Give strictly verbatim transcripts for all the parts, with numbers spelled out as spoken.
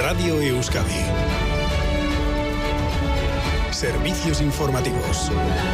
Radio Euskadi. Servicios informativos.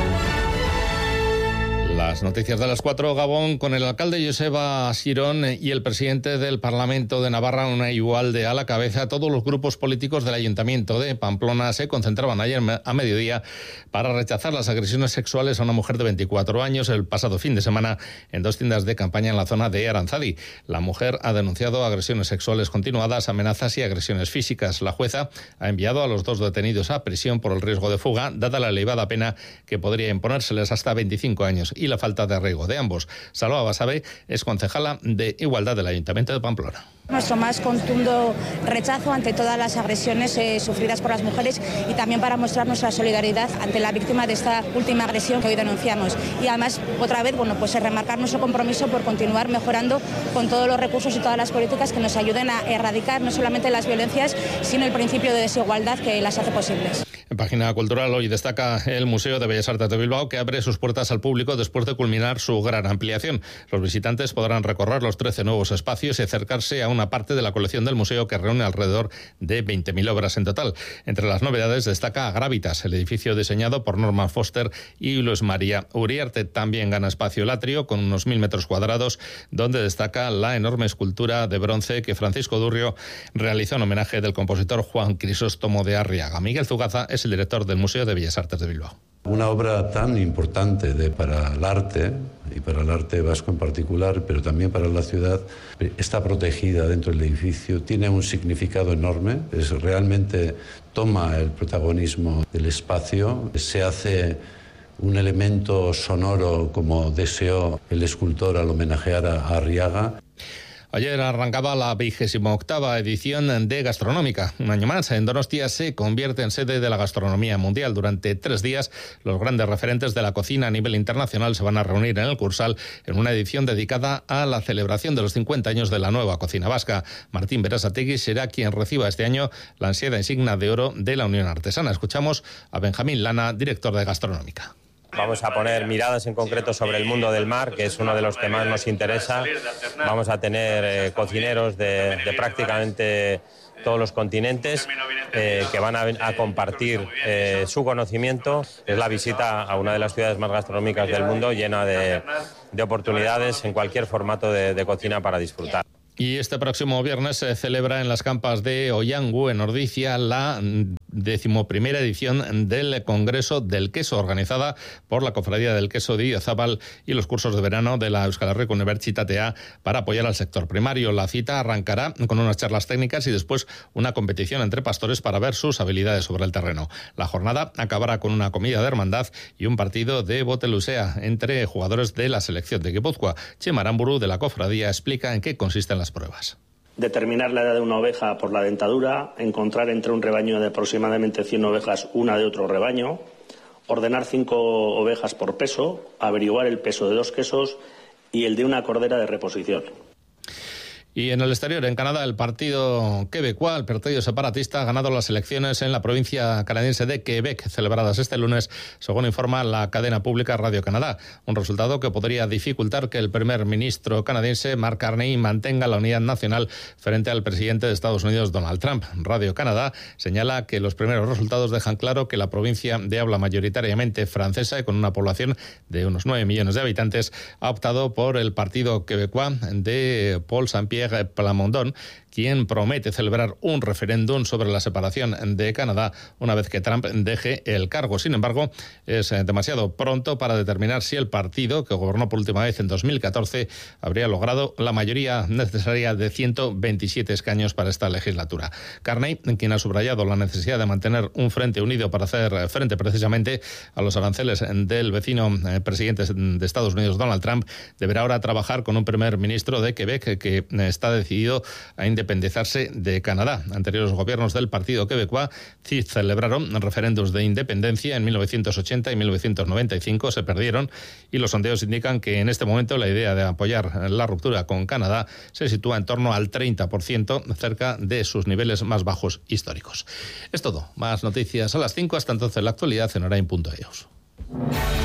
Las noticias de las cuatro, Gabón, con el alcalde Joseba Sirón y el presidente del Parlamento de Navarra, Unai Ugalde, a la cabeza. Todos los grupos políticos del Ayuntamiento de Pamplona se concentraban ayer a mediodía para rechazar las agresiones sexuales a una mujer de veinticuatro años el pasado fin de semana en dos tiendas de campaña en la zona de Aranzadi. La mujer ha denunciado agresiones sexuales continuadas, amenazas y agresiones físicas. La jueza ha enviado a los dos detenidos a prisión por el riesgo de fuga, dada la elevada pena que podría imponérseles hasta veinticinco años y la falta de arraigo de ambos. Salva Basabe es concejala de Igualdad del Ayuntamiento de Pamplona. Nuestro más contundo rechazo ante todas las agresiones eh, sufridas por las mujeres y también para mostrar nuestra solidaridad ante la víctima de esta última agresión que hoy denunciamos. Y además, otra vez, bueno, pues remarcar nuestro compromiso por continuar mejorando con todos los recursos y todas las políticas que nos ayuden a erradicar no solamente las violencias, sino el principio de desigualdad que las hace posibles. En Página Cultural hoy destaca el Museo de Bellas Artes de Bilbao, que abre sus puertas al público después de culminar su gran ampliación. Los visitantes podrán recorrer los trece nuevos espacios y acercarse a una parte de la colección del museo que reúne alrededor de veinte mil obras en total. Entre las novedades destaca Gravitas, el edificio diseñado por Norman Foster y Luis María Uriarte. También gana espacio el atrio, con unos mil metros cuadrados, donde destaca la enorme escultura de bronce que Francisco Durrio realizó en homenaje del compositor Juan Crisóstomo de Arriaga. Miguel Zugaza es el director del Museo de Bellas Artes de Bilbao. Una obra tan importante de, para el arte, y para el arte vasco en particular, pero también para la ciudad, está protegida dentro del edificio, tiene un significado enorme, es, realmente toma el protagonismo del espacio, se hace un elemento sonoro como deseó el escultor al homenajear a, a Arriaga. Ayer arrancaba la vigésima octava edición de Gastronómica. Un año más, en Donostia se convierte en sede de la gastronomía mundial. Durante tres días, los grandes referentes de la cocina a nivel internacional se van a reunir en el Cursal en una edición dedicada a la celebración de los cincuenta años de la nueva cocina vasca. Martín Berasategui será quien reciba este año la ansiada insignia de oro de la Unión Artesana. Escuchamos a Benjamín Lana, director de Gastronómica. Vamos a poner miradas en concreto sobre el mundo del mar, que es uno de los que más nos interesa. Vamos a tener eh, cocineros de, de prácticamente todos los continentes eh, que van a, a compartir eh, su conocimiento. Es la visita a una de las ciudades más gastronómicas del mundo, llena de, de oportunidades en cualquier formato de, de cocina para disfrutar. Y este próximo viernes se celebra en las campas de Oyangu, en Ordicia, la decimoprimera edición del Congreso del Queso, organizada por la Cofradía del Queso de Idiazábal y los cursos de verano de la Euskal Herriko Unibertsitatea para apoyar al sector primario. La cita arrancará con unas charlas técnicas y después una competición entre pastores para ver sus habilidades sobre el terreno. La jornada acabará con una comida de hermandad y un partido de botelusea entre jugadores de la selección de Guipúzcoa. Chema Aramburu, de la Cofradía, explica en qué consisten las pruebas. Determinar la edad de una oveja por la dentadura, encontrar entre un rebaño de aproximadamente cien ovejas una de otro rebaño, ordenar cinco ovejas por peso, averiguar el peso de dos quesos y el de una cordera de reposición. Y en el exterior, en Canadá, el partido quebecois, el partido separatista, ha ganado las elecciones en la provincia canadiense de Quebec, celebradas este lunes, según informa la cadena pública Radio Canadá. Un resultado que podría dificultar que el primer ministro canadiense, Mark Carney, mantenga la unidad nacional frente al presidente de Estados Unidos, Donald Trump. Radio Canadá señala que los primeros resultados dejan claro que la provincia de habla mayoritariamente francesa y con una población de unos nueve millones de habitantes ha optado por el partido quebecois de Paul Saint-Pierre Plamondon, quien promete celebrar un referéndum sobre la separación de Canadá una vez que Trump deje el cargo. Sin embargo, es demasiado pronto para determinar si el partido, que gobernó por última vez en dos mil catorce, habría logrado la mayoría necesaria de ciento veintisiete escaños para esta legislatura. Carney, quien ha subrayado la necesidad de mantener un frente unido para hacer frente precisamente a los aranceles del vecino presidente de Estados Unidos, Donald Trump, deberá ahora trabajar con un primer ministro de Quebec que está decidido a independizarse de Canadá. Anteriores gobiernos del partido quebecois sí celebraron referéndums de independencia en mil novecientos ochenta y mil novecientos noventa y cinco, se perdieron y los sondeos indican que en este momento la idea de apoyar la ruptura con Canadá se sitúa en torno al treinta por ciento, cerca de sus niveles más bajos históricos. Es todo. Más noticias a las cinco. Hasta entonces la actualidad en Orain punto e u.